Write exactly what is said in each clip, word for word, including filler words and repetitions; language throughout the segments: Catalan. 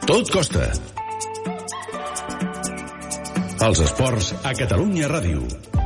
Tot costa. Els esports a Catalunya Ràdio.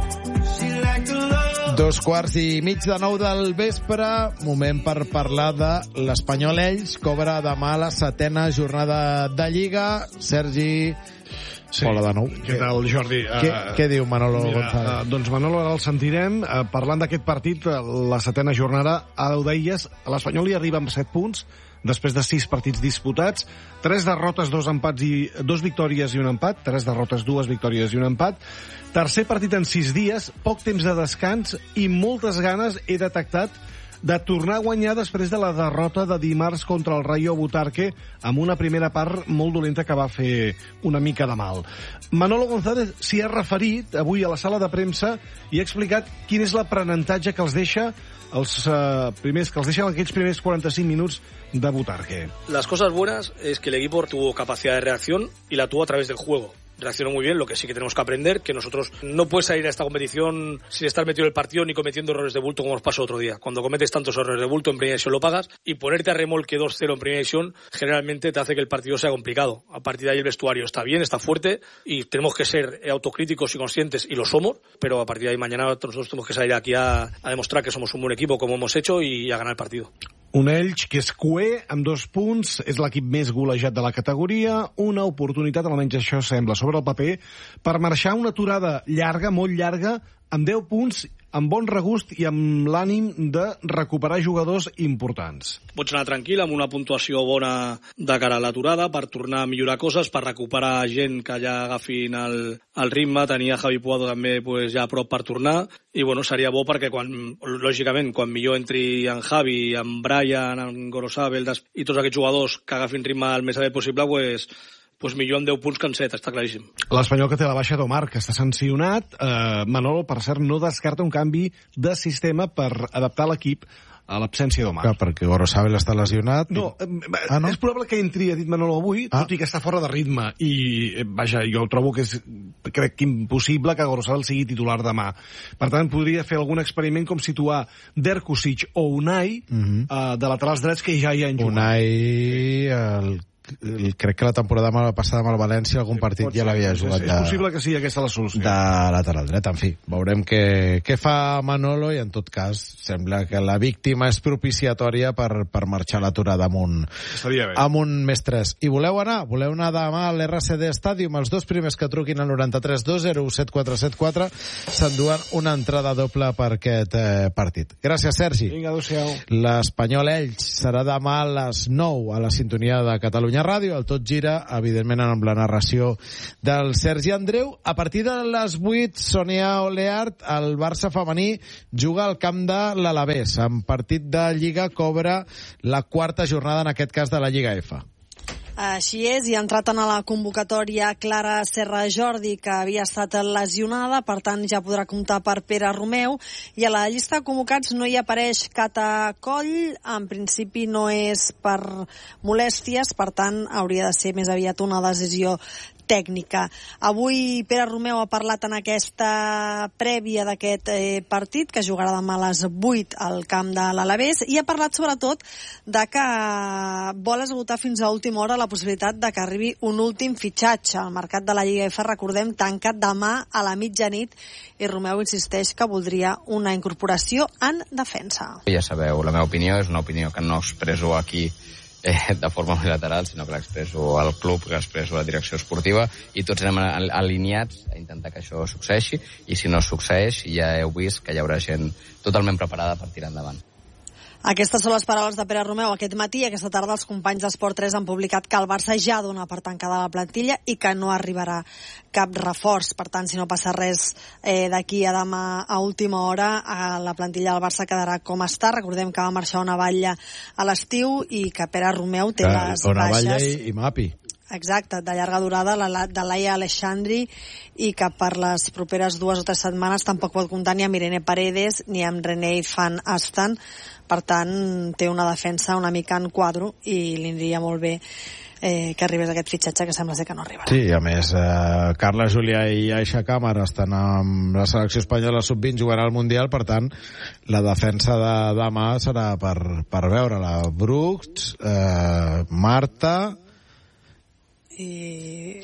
Dos quarts i mig de nou del vespre, moment per parlar de l'Espanyol Elx. Cobra demà la setena jornada de Lliga. Sergi, sí. Hola de nou. Què tal, Jordi? Què, uh, què diu Manolo mira, González? Uh, doncs Manolo, ara el sentirem. Uh, parlant d'aquest partit, uh, la setena jornada, ara ho deies, l'Espanyol hi arriba amb set punts, després de sis partits disputats, tres derrotes, dos empats i dos victòries i un empat, tres derrotes, dues victòries i un empat. Tercer partit en sis dies, poc temps de descans i moltes ganes he detectat de tornar a guanyar després de la derrota de dimarts contra el Rayo Butarque amb una primera part molt dolenta que va fer una mica de mal. Manolo González s'hi ha referit avui a la sala de premsa i ha explicat quin és l'aprenentatge que els deixa els uh, primers que els deixa aquells primers quaranta-cinc minuts de Butarque. Las cosas buenas es que el equipo tuvo capacidad de reacción y la tuvo a través del juego. Reaccionó muy bien, lo que sí que tenemos que aprender, que nosotros no puedes salir a esta competición sin estar metido en el partido ni cometiendo errores de bulto como nos pasó otro día. Cuando cometes tantos errores de bulto en primera división lo pagas, y ponerte a remolque dos cero en primera división generalmente te hace que el partido sea complicado. A partir de ahí el vestuario está bien, está fuerte y tenemos que ser autocríticos y conscientes, y lo somos, pero a partir de ahí mañana nosotros tenemos que salir aquí a, a demostrar que somos un buen equipo como hemos hecho y a ganar el partido. Un Elx que és cué amb dos punts, és l'equip més golejat de la categoria, una oportunitat, almenys això sembla, sobre el paper, per marxar una aturada llarga, molt llarga, amb deu punts, amb bon regust i amb l'ànim de recuperar jugadors importants. Pots anar tranquil, amb una puntuació bona de cara a l'aturada, per tornar a millorar coses, per recuperar gent que ja agafin el, el ritme. Tenia Javi Puado també pues, ja a prop per tornar, i bueno, seria bo perquè, quan, lògicament, quan millor entri en Javi, en Brian, en Gorosabel i tots aquests jugadors que agafin ritme el més aviat possible, pues, pues millor amb deu punts que en set, està claríssim. L'Espanyol que té la baixa d'Omar, que està sancionat. Eh, Manolo, per cert, no descarta un canvi de sistema per adaptar l'equip a l'absència d'Omar. Clar, perquè Gorosabel està lesionat. No, i... eh, ah, no, és probable que entri, ha dit Manolo avui, ah. tot i que està fora de ritme. I, eh, vaja, jo trobo que és, crec que impossible que Gorosabel sigui titular demà. Per tant, podria fer algun experiment com situar Derkusic o Unai uh -huh. eh, de laterals drets que ja hi ha en jugat. Unai... El... crec que la temporada passada amb el València algun partit ja l'havia jugat. És, és possible que sigui aquesta la solució. De lateral dret, en fi. Veurem què, què fa Manolo, i en tot cas sembla que la víctima és propiciatòria per, per marxar a l'aturada amb un, amb un més tres. I voleu anar? Voleu anar demà a l'R C D Stadium? Els dos primers que truquin al noranta-tres dos zero set quatre set quatre s'enduen una entrada doble per aquest eh, partit. Gràcies, Sergi. Vinga, adéu-siau. L'Espanyol Elx serà demà a les nou a la sintonia de Catalunya Ràdio. El Tot Gira, evidentment, amb la narració del Sergi Andreu. A partir de les vuit, Sonia Oleart, el Barça femení juga al camp de l'Alavés. En partit de Lliga cobra la quarta jornada, en aquest cas de la Lliga F. Així és, i ha entrat en la convocatòria Clara Serra Jordi, que havia estat lesionada, per tant ja podrà comptar per Pere Romeu, i a la llista de convocats no hi apareix Cata Coll, en principi no és per molèsties, per tant hauria de ser més aviat una decisió tècnica. Avui Pere Romeu ha parlat en aquesta prèvia d'aquest eh, partit, que jugarà demà a les vuit al camp de l'Alavés, i ha parlat sobretot de que vol esgotar fins a última hora la possibilitat de que arribi un últim fitxatge. El mercat de la Lliga F, recordem, tanca demà a la mitjanit, i Romeu insisteix que voldria una incorporació en defensa. Ja sabeu, la meva opinió és una opinió que no expresso aquí eh, de forma unilateral, sinó que l'expresso al club, que l'expresso a la direcció esportiva, i tots anem alineats a intentar que això succeeixi, i si no succeeix ja heu vist que hi haurà gent totalment preparada per tirar endavant. Aquestes són les paraules de Pere Romeu aquest matí. Aquesta tarda els companys d'Esport tres han publicat que el Barça ja dona per tancada la plantilla i que no arribarà cap reforç. Per tant, si no passa res eh, d'aquí a demà a última hora, eh, la plantilla del Barça quedarà com està. Recordem que va marxar una batlla a l'estiu i que Pere Romeu té ah, les una baixes... Una batlla i, i Mapi. Exacte, de llarga durada, la de Laia Alexandri, i que per les properes dues o tres setmanes tampoc pot comptar ni amb Irene Paredes ni amb René Van Asten. Per tant, té una defensa una mica en quadro i li aniria molt bé eh, que arribés aquest fitxatge, que sembla ser que no arribarà. Sí, a més, eh, Carla Julià i Aixa Càmara estan amb la selecció espanyola sub vint, jugarà al Mundial, per tant, la defensa de demà serà per, per veure-la. Brooks, eh, Marta I...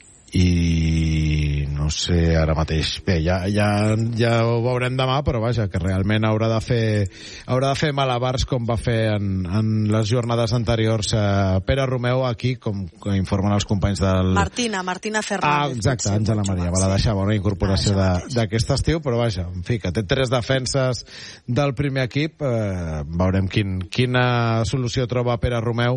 i no sé ara mateix, bé, ja, ja, ja ho veurem demà, però vaja, que realment haurà de fer haurà de fer malabars com va fer en, en les jornades anteriors eh, Pere Romeu aquí, com que informen els companys del... Martina, Martina Fernández. Ah, exacte, Àngela Maria, va la deixar una incorporació ah, d'aquest estiu, però vaja, en fi, que té tres defenses del primer equip, eh, veurem quin, quina solució troba Pere Romeu,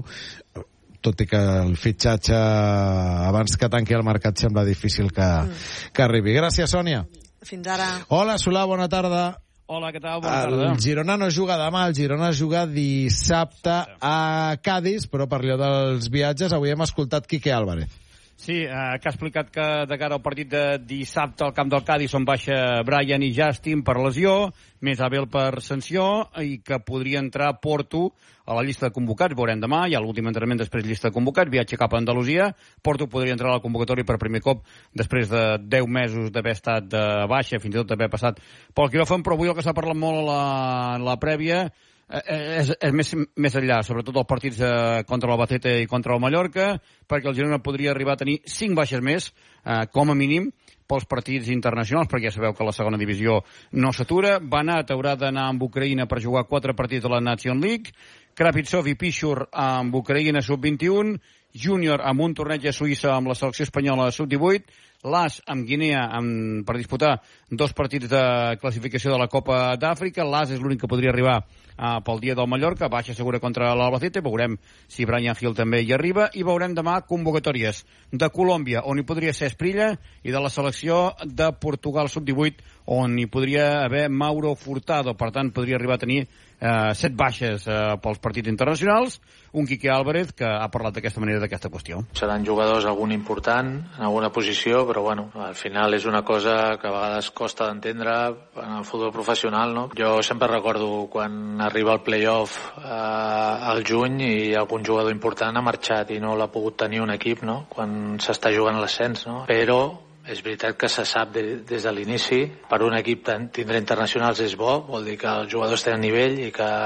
tot i que el fitxatge abans que tanqui el mercat sembla difícil que, mm. que arribi. Gràcies, Sònia. Fins ara. Hola, Solà, bona tarda. Hola, què tal? Bona tarda. El Girona no juga demà, el Girona juga dissabte a Cádiz, però per allò dels viatges avui hem escoltat Quique Álvarez. Sí, eh, que ha explicat que de cara al partit de dissabte al camp del Cádiz on baixa Brian i Justin per lesió, més Abel per sanció, i que podria entrar Porto a la llista de convocats. Veurem demà, hi ha l'últim entrenament després llista de convocats, viatge cap a Andalusia. Porto podria entrar a la convocatòria per primer cop després de deu mesos d'haver estat de baixa, fins i tot d'haver passat pel quiròfan, però avui el que s'ha parlat molt a la, a la prèvia és, és més, més enllà, sobretot els partits eh, contra l'Albacete i contra el Mallorca, perquè el Girona podria arribar a tenir cinc baixes més, eh, com a mínim, pels partits internacionals, perquè ja sabeu que la segona divisió no s'atura. Banat haurà d'anar amb Ucraïna per jugar quatre partits de la Nation League, Krapitsov i Pichur amb Ucraïna sub vint-i-un, Júnior amb un torneig a Suïssa amb la selecció espanyola sub divuit, Las amb Guinea amb, per disputar dos partits de classificació de la Copa d'Àfrica. Las és l'únic que podria arribar uh, pel dia del Mallorca, baixa segura contra l'Albacete, veurem si Brian Hill també hi arriba, i veurem demà convocatòries de Colòmbia, on hi podria ser Esprilla, i de la selecció de Portugal sub divuit, on hi podria haver Mauro Furtado. Per tant, podria arribar a tenir eh, set baixes eh, pels partits internacionals. Un Quique Álvarez que ha parlat d'aquesta manera d'aquesta qüestió. Seran jugadors algun important en alguna posició, però bueno, al final és una cosa que a vegades costa d'entendre en el futbol professional, no? Jo sempre recordo quan arriba el play-off eh, al juny i algun jugador important ha marxat i no l'ha pogut tenir un equip, no? Quan s'està jugant l'ascens, no? Però és veritat que se sap de, des de l'inici, per un equip tindre internacionals és bo, vol dir que els jugadors tenen nivell i que,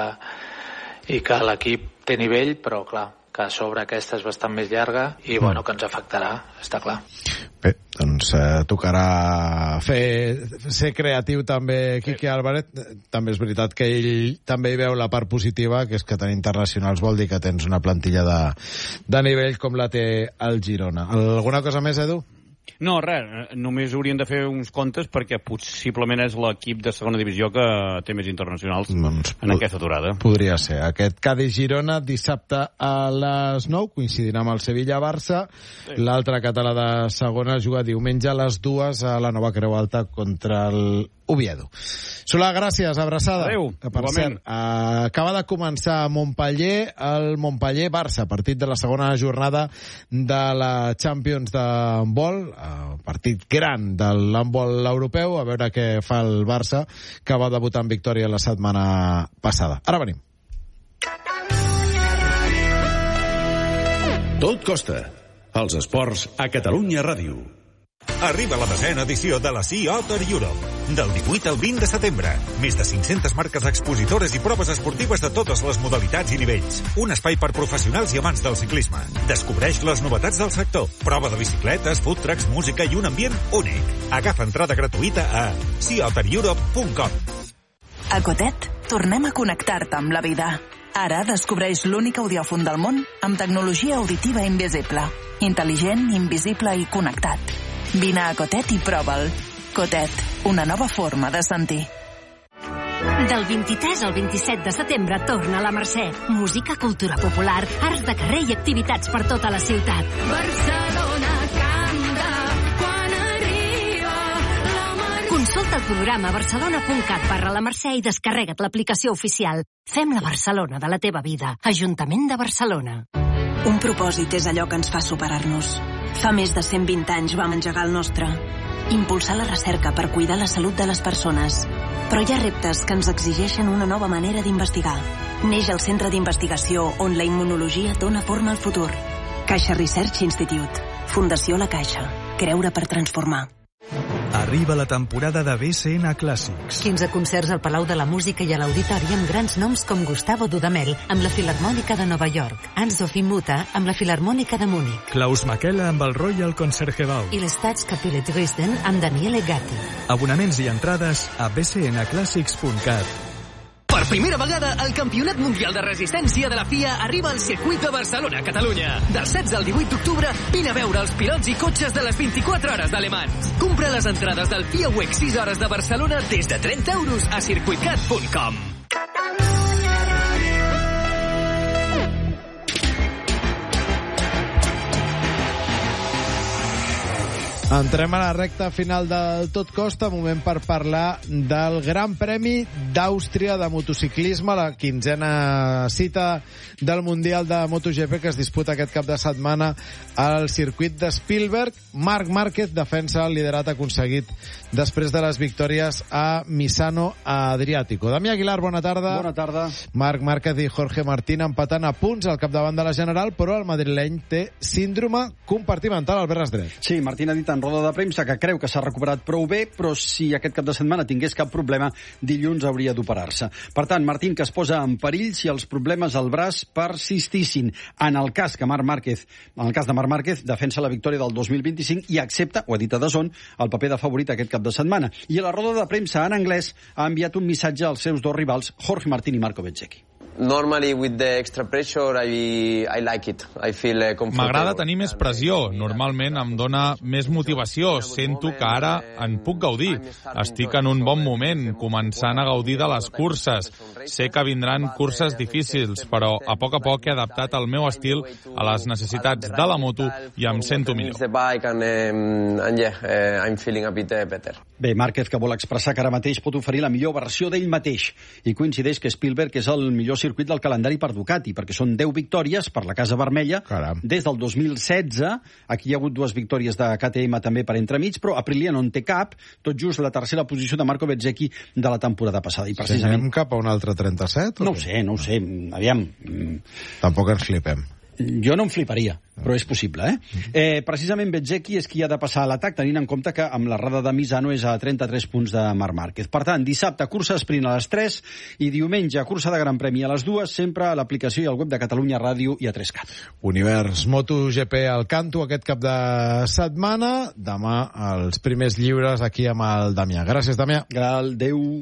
i que l'equip té nivell, però clar, que a sobre aquesta és bastant més llarga i bueno, que ens afectarà, està clar. Bé, doncs eh, tocarà fer, ser creatiu també Quique Álvarez. També és veritat que ell també hi veu la part positiva, que és que tenir internacionals vol dir que tens una plantilla de, de nivell com la té el Girona. Alguna cosa més, Edu? No, res, només haurien de fer uns comptes perquè possiblement és l'equip de segona divisió que té més internacionals doncs, en aquesta aturada. Podria ser. Aquest Cádiz-Girona dissabte a les nou, coincidirà amb el Sevilla-Barça. Sí. L'altre català de segona juga diumenge a les dues a la Nova Creu Alta contra el Oviedo. Solà, gràcies, abraçada. Adéu, que, per cert, acaba de començar a Montpellier el Montpellier-Barça, partit de la segona jornada de la Champions d'handbol, partit gran de l'handbol europeu, a veure què fa el Barça, que va debutar en victòria la setmana passada. Ara venim. Tot costa. Els esports a Catalunya Ràdio. Arriba la desena edició de la Sea Otter Europe. Del divuit al vint de setembre. Més de cinc-centes marques expositores i proves esportives de totes les modalitats i nivells. Un espai per professionals i amants del ciclisme. Descobreix les novetats del sector. Prova de bicicletes, food trucks, música i un ambient únic. Agafa entrada gratuïta a sea otter europe punt com. A Cotet, tornem a connectar-te amb la vida. Ara descobreix l'únic audiòfon del món amb tecnologia auditiva invisible. Intel·ligent, invisible i connectat. Vine a Cotet i prova'l. Cotet, una nova forma de sentir. Del vint-i-tres al vint-i-set de setembre torna la Mercè. Música, cultura popular, arts de carrer i activitats per tota la ciutat. Barcelona canta quan arriba la Mercè. Consulta el programa barcelona punt cat barra la Mercè i descarrega't l'aplicació oficial. Fem la Barcelona de la teva vida. Ajuntament de Barcelona. Un propòsit és allò que ens fa superar-nos. Fa més de cent vint anys vam engegar el nostre. Impulsar la recerca per cuidar la salut de les persones. Però hi ha reptes que ens exigeixen una nova manera d'investigar. Neix el centre d'investigació on la immunologia dona forma al futur. Caixa Research Institute. Fundació La Caixa. Creure per transformar. Arriba la temporada de B C N Clàssics. quinze concerts al Palau de la Música i a l'Auditori amb grans noms com Gustavo Dudamel amb la Filharmònica de Nova York, Anne-Sophie Mutter amb la Filharmònica de Múnich, Klaus Makela amb el Royal Concertgebouw i l'Staatskapelle Dresden amb Daniele Gatti. Abonaments i entrades a b c n clàssics punt cat. Per primera vegada, el Campionat Mundial de Resistència de la F I A arriba al circuit de Barcelona, Catalunya. Del setze al divuit d'octubre, vine a veure els pilots i cotxes de les vint-i-quatre hores d'Alemans. Compra les entrades del F I A W E C sis hores de Barcelona des de trenta euros a circuitcat punt com. Entrem a la recta final del Tot Costa, moment per parlar del Gran Premi d'Àustria de motociclisme, la quinzena cita del Mundial de MotoGP que es disputa aquest cap de setmana al circuit de Spielberg. Marc Márquez defensa el liderat aconseguit després de les victòries a Misano Adriàtico. Damià Aguilar, bona tarda. Bona tarda. Marc Márquez i Jorge Martín empatant a punts al capdavant de la General, però el madrileny té síndrome compartimental. Albert Rasdret. Sí, Martín ha dit en roda de premsa que creu que s'ha recuperat prou bé, però si aquest cap de setmana tingués cap problema, dilluns hauria d'operar-se. Per tant, Martín, que es posa en perill si els problemes al braç persistissin. En el cas que Marc Márquez, en el cas de Marc Márquez, defensa la victòria del dos mil vint-i-cinc i accepta, ho ha dit a D A Z N, el paper de favorit aquest cap de setmana. I a la roda de premsa en anglès ha enviat un missatge als seus dos rivals, Jorge Martín i Marco Bezzecchi. Normally with the extra pressure I, I like it. I feel comfortable. M'agrada tenir més pressió. Normalment em dona més motivació. Sento que ara en puc gaudir. Estic en un bon moment, començant a gaudir de les curses. Sé que vindran curses difícils, però a poc a poc he adaptat el meu estil a les necessitats de la moto i em sento millor. Bé, Márquez, que vol expressar que ara mateix pot oferir la millor versió d'ell mateix, i coincideix que Spielberg és el millor circuit del calendari per Ducati, perquè són deu victòries per la Casa Vermella. Caram. Des del dos mil setze. Aquí hi ha hagut dues victòries de K T M també per entremig, però Aprilia no en té cap, tot just la tercera posició de Marco Bezzecchi de la temporada passada. I precisament... Si anem cap a un altre trenta-set? No ho sé, no ho sé. Aviam. Tampoc ens flipem. Jo no em fliparia, però és possible, eh? eh precisament Bezzecchi és qui ha de passar a l'atac, tenint en compte que amb la rada de Misano és a trenta-tres punts de Marc Márquez. Per tant, dissabte, cursa esprint a les tres i diumenge, cursa de Gran Premi a les dues, sempre a l'aplicació i al web de Catalunya Ràdio i a tres cat. Univers MotoGP al canto aquest cap de setmana. Demà els primers lliures aquí amb el Damià. Gràcies, Damià. Adéu.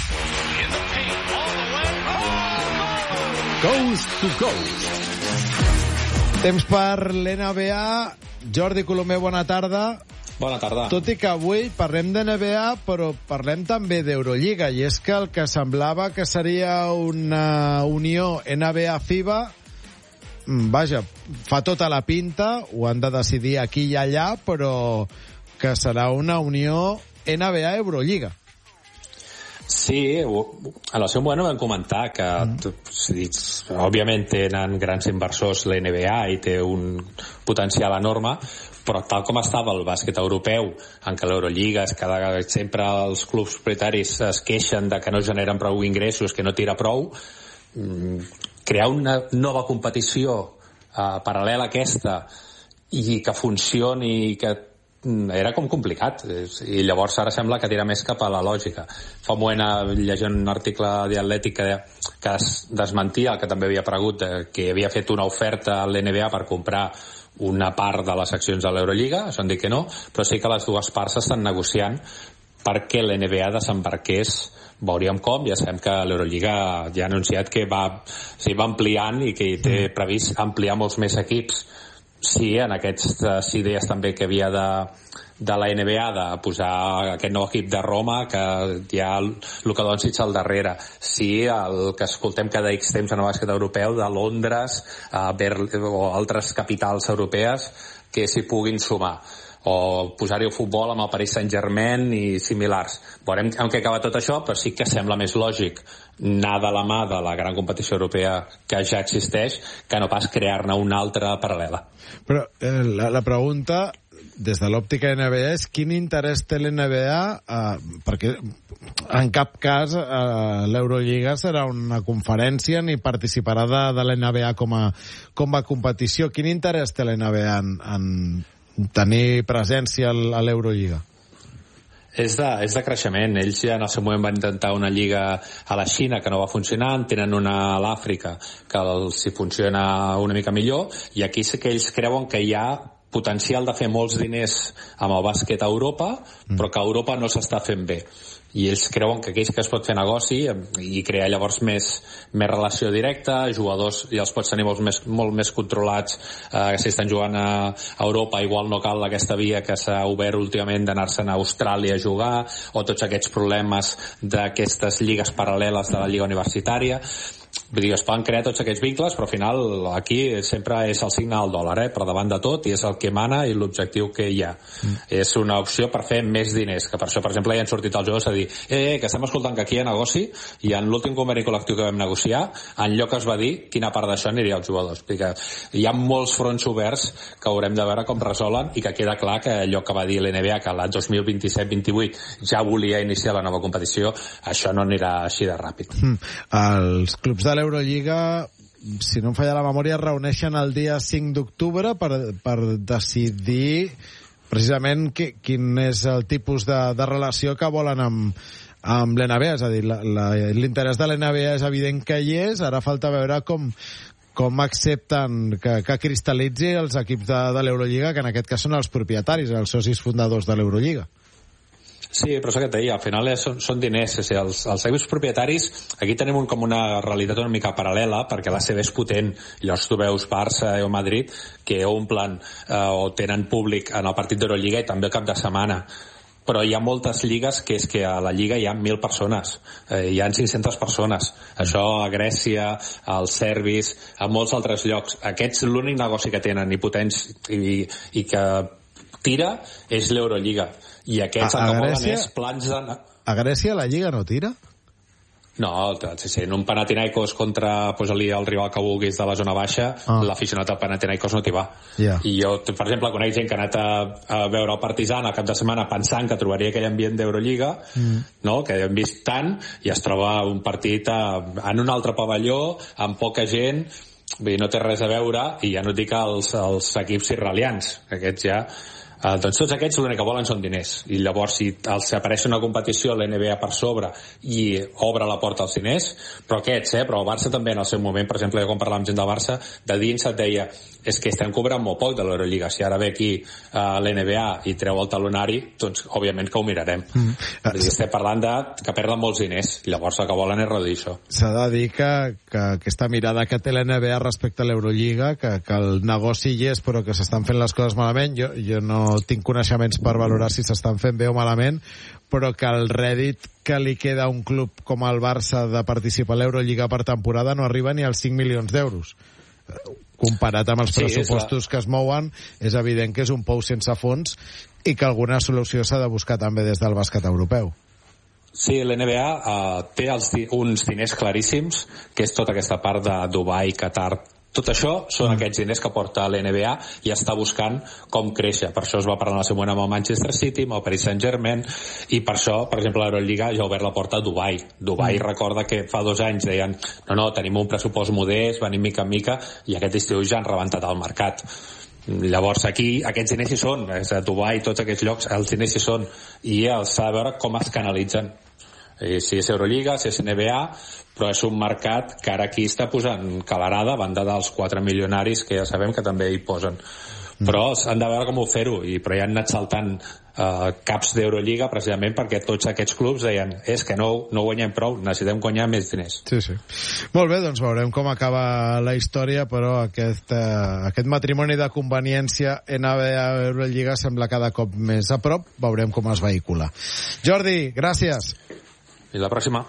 Coast to Coast. Temps per l'N B A. Jordi Colomer, bona tarda. Bona tarda. Tot i que avui parlem de N B A, però parlem també d'Eurolliga, i és que el que semblava que seria una unió N B A-F I B A, vaja, fa tota la pinta, ho han de decidir aquí i allà, però que serà una unió N B A-Eurolliga. Sí, en el seu moment vam comentar que mm. òbviament tenen grans inversors la N B A i té un potencial enorme, però tal com estava el bàsquet europeu, en què l'Eurolliga és cada, sempre els clubs propietaris es queixen de que no generen prou ingressos, que no tira prou, crear una nova competició eh, paral·lela a aquesta i que funcioni i que era com complicat, i llavors ara sembla que tira més cap a la lògica. Fa un moment llegint un article d'Atlètic que, que es desmentia el que també havia aparegut, que havia fet una oferta a l'N B A per comprar una part de les accions de l'Eurolliga. Això han dit que no, però sí que les dues parts estan negociant perquè l'N B A desembarqués. Veuríem com, ja sabem que l'Eurolliga ja ha anunciat que va, o sigui, va ampliant i que té previst ampliar molts més equips. Sí, en aquestes idees també que havia de, de la N B A de posar aquest nou equip de Roma, que hi ha Luka Doncic al darrere. Sí, el que escoltem cada X temps en el bàsquet europeu, de Londres a Berlín, o altres capitals europees que s'hi puguin sumar, o posar-hi el futbol amb el Paris Saint-Germain i similars. Veurem en què acaba tot això, però sí que sembla més lògic anar de la mà de la gran competició europea que ja existeix que no pas crear-ne una altra paral·lela. Però eh, la, la pregunta des de l'òptica N B A és quin interès té l'N B A, eh, perquè en cap cas eh, l'Eurolliga serà una conferència ni participarà de, de l'N B A com a, com a competició. Quin interès té l'N B A en, en tenir presència a l'Eurolliga? És de, és de creixement. Ells ja en el seu moment van intentar una lliga a la Xina que no va funcionar, en tenen una a l'Àfrica que els hi funciona una mica millor, i aquí sí que ells creuen que hi ha potencial de fer molts diners amb el bàsquet a Europa, però que a Europa no s'està fent bé. I ells creuen que aquí sí que es pot fer negoci i crear llavors més, més relació directa, jugadors i els pots tenir molt més, molt més controlats. Eh, si estan jugant a Europa igual no cal aquesta via que s'ha obert últimament d'anar-se'n a Austràlia a jugar, o tots aquests problemes d'aquestes lligues paral·leles de la lliga universitària. Vull dir, es poden crear tots aquests vincles, però al final aquí sempre és el signe del dòlar, eh, per davant de tot, i és el que mana i l'objectiu que hi ha. Mm. És una opció per fer més diners, que per això, per exemple, ja han sortit els jugadors a dir eh, que estem escoltant que aquí hi ha negoci, i en l'últim conveni col·lectiu que vam negociar, en lloc es va dir quina part d'això aniria als jugadors. Vull dir que hi ha molts fronts oberts que haurem de veure com resolen, i que queda clar que allò que va dir l'N B A, que l'any dos mil vint-i-set vint-i-vuit ja volia iniciar la nova competició, això no anirà així de ràpid. Mm. Els clubs de l'Eurolliga, si no em falla la memòria, es reuneixen el dia cinc d'octubre per, per decidir precisament qui, quin és el tipus de, de relació que volen amb, amb l'N B A. És a dir, l'interès de l'N B A és evident que hi és, ara falta veure com, com accepten que, que cristal·litzi els equips de, de l'Eurolliga, que en aquest cas són els propietaris, els socis fundadors de l'Eurolliga. Sí, però això que et deia, al final són, són diners. O sigui, els, els equips propietaris, aquí tenim un, com una realitat una mica paral·lela, perquè l'A C B és potent. Llavors tu veus Barça o Madrid que omplen eh, o tenen públic en el partit d'Eurolliga i també el cap de setmana. Però hi ha moltes lligues que és que a la lliga hi ha mil persones, eh, hi ha cinc-centes persones. Això a Grècia, al Serbis, a molts altres llocs. Aquests, l'únic negoci que tenen i potents i, i que tira és l'Eurolliga. I aquests el que volen és plans de... A Grècia la Lliga no tira? No, sí, sí, en un Panathinaikos contra, posa-li el rival que vulguis de la zona baixa, ah. l'aficionat del Panathinaikos no t'hi va. Yeah. I jo, per exemple, conec gent que ha anat a, a veure el Partizan al cap de setmana pensant que trobaria aquell ambient d'Eurolliga, mm. no? Que hem vist tant, i es troba un partit a, en un altre pavelló, amb poca gent, vull dir, no té res a veure, i ja no et dic els, els equips israelians, aquests ja... Uh, doncs tots aquests l'únic que volen són diners, i llavors si els apareix una competició a l'N B A per sobre i obre la porta als diners, però aquests, eh, però el Barça també en el seu moment, per exemple, quan parlàvem gent del Barça, de dins et deia, és que estem cobrant molt poc de l'Eurolliga, si ara ve aquí a uh, l'N B A i treu el talonari, doncs òbviament que ho mirarem. Mm. Uh, estem parlant de que perden molts diners, i llavors el que volen és reduir això. S'ha de dir que, que aquesta mirada que té l'N B A respecte a l'Eurolliga, que, que el negoci hi és però que s'estan fent les coses malament, jo, jo no tinc coneixements per valorar si s'estan fent bé o malament, però que el rèdit que li queda a un club com el Barça de participar a l'Eurolliga per temporada no arriba ni als cinc milions d'euros. Comparat amb els sí, pressupostos la... que es mouen, és evident que és un pou sense fons i que alguna solució s'ha de buscar també des del bàsquet europeu. Sí, l'N B A uh, té els, uns diners claríssims, que és tota aquesta part de Dubai, Qatar. Tot això són aquests diners que porta l'N B A i està buscant com créixer. Per això es va parlar en el seu moment amb el Manchester City, amb el Paris Saint-Germain, i per això, per exemple, l'Eurolliga ja ha obert la porta a Dubai. Dubai mm. recorda que fa dos anys deien no, no, tenim un pressupost modest, venim mica en mica, i aquest estiu ja han rebentat el mercat. Llavors aquí aquests diners hi són, és a Dubai, tots aquests llocs, els diners hi són, i s'ha de veure com es canalitzen. Eh, si és Eurolliga, si és N B A, però és un mercat que ara aquí està posant calarada a banda dels quatre milionaris que ja sabem que també hi posen. Però han de veure com ho fer-ho, i però ja han anat saltant eh, caps d'Eurolliga precisament perquè tots aquests clubs deien és que no, no guanyem prou, necessitem guanyar més diners. Sí, sí. Molt bé, doncs veurem com acaba la història, però aquest, eh, aquest matrimoni de conveniència N B A-Eurolliga sembla cada cop més a prop, veurem com es vehicula. Jordi, gràcies. I la pròxima.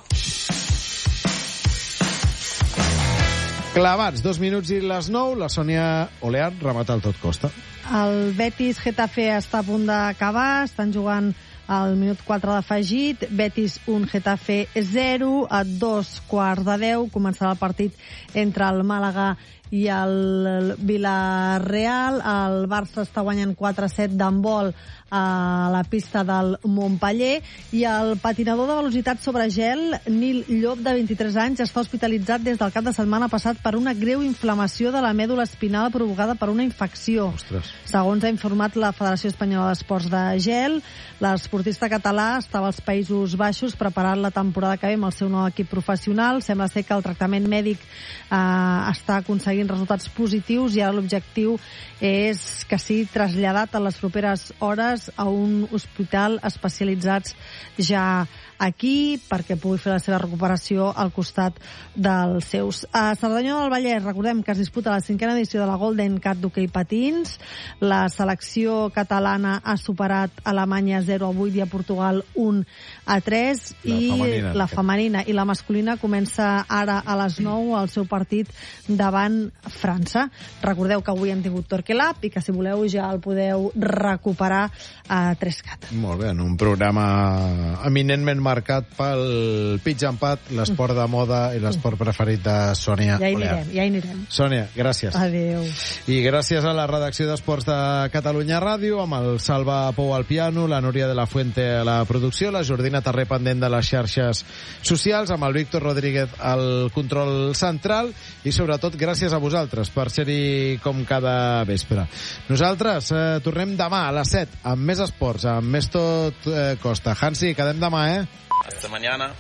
Clavats, dos minuts i les nou, la Sònia Olean remata el tot costa. El Betis Getafe està a punt d'acabar, estan jugant al minut quatre d'afegit, Betis un, Getafe zero, a dos quarts de deu començarà el partit entre el Màlaga i el Villarreal. El Barça està guanyant quatre a set d'handbol a la pista del Montpeller, i el patinador de velocitat sobre gel Nil Llop, de vint-i-tres anys, està hospitalitzat des del cap de setmana passat per una greu inflamació de la mèdula espinal provocada per una infecció. Ostres. Segons ha informat la Federació Espanyola d'Esports de Gel, l'esportista català estava als Països Baixos preparant la temporada que ve amb el seu nou equip professional. Sembla ser que el tractament mèdic eh, està aconseguint resultats positius i ara l'objectiu és que sigui traslladat a les properes hores a un hospital especialitzats ja aquí perquè pugui fer la seva recuperació al costat dels seus. A Cerdanyola del Vallès, recordem que es disputa la cinquena edició de la Golden Cup d'hoquei patins. La selecció catalana ha superat Alemanya zero a vuit i a Portugal un a tres, la i femenina, la femenina i la masculina comença ara a les nou el seu partit davant França. Recordeu que avui hem tingut Torquelab i que si voleu ja el podeu recuperar a tres cat. Molt bé, en un programa eminentment marcat pel pitch and pat, l'esport de moda i l'esport preferit de Sònia Ja hi Olear. anirem, ja hi anirem. Sònia, gràcies. Adéu. I gràcies a la redacció d'Esports de Catalunya Ràdio, amb el Salva Pou al piano, la Núria de la Fuente a la producció, la Jordina Tarré pendent de les xarxes socials, amb el Víctor Rodríguez al control central, i sobretot gràcies a vosaltres per ser-hi com cada vespre. Nosaltres eh, tornem demà a les set amb més esports, amb més tot eh, costa. Hansi, quedem demà, eh? Hasta mañana.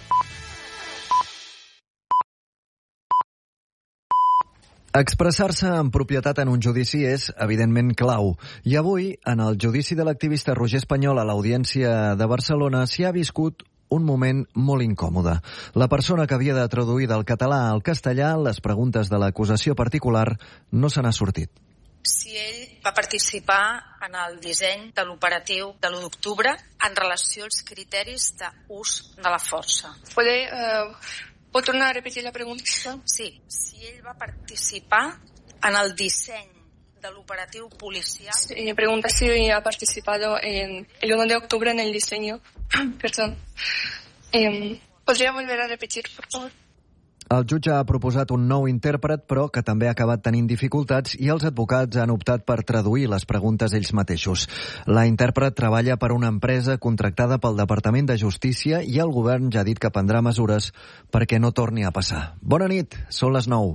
Expressar-se en propietat en un judici és, evidentment, clau. I avui, en el judici de l'activista Roger Espanyol a l'Audiència de Barcelona, s'hi ha viscut un moment molt incòmode. La persona que havia de traduir del català al castellà les preguntes de l'acusació particular no se n'ha sortit. Si ell va participar en el disseny de l'operatiu de l'u d'octubre en relació als criteris d'ús de la força. ¿Puede, uh, ¿Puedo tornar a repetir la pregunta? Sí, si ell va participar en el disseny de l'operatiu policial. Sí, me pregunta si ha participado en el uno de octubre en el diseño. Perdón. Eh, ¿Podría volver a repetir, por favor? El jutge ha proposat un nou intèrpret, però que també ha acabat tenint dificultats, i els advocats han optat per traduir les preguntes ells mateixos. La intèrpret treballa per una empresa contractada pel Departament de Justícia i el govern ja ha dit que prendrà mesures perquè no torni a passar. Bona nit, són les nou.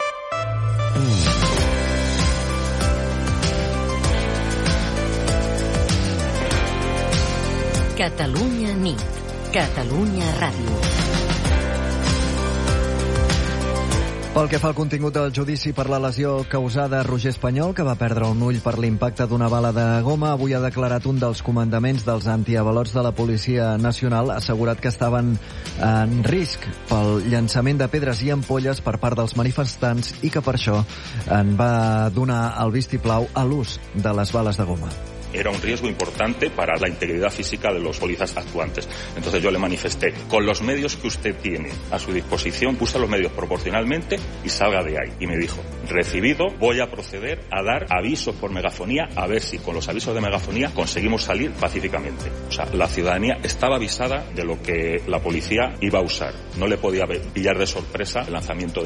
Catalunya nit. Catalunya Ràdio. Pel que fa al contingut del judici per la lesió causada a Roger Espanyol, que va perdre un ull per l'impacte d'una bala de goma, avui ha declarat un dels comandaments dels antiavalots de la Policia Nacional, assegurat que estaven en risc pel llançament de pedres i ampolles per part dels manifestants i que per això en va donar el vistiplau a l'ús de les bales de goma. Era un riesgo importante para la integridad física de los policías actuantes. Entonces yo le manifesté, con los medios que usted tiene a su disposición, use los medios proporcionalmente y salga de ahí. Y me dijo, recibido, voy a proceder a dar avisos por megafonía, a ver si con los avisos de megafonía conseguimos salir pacíficamente. O sea, la ciudadanía estaba avisada de lo que la policía iba a usar. No le podía pillar de sorpresa el lanzamiento de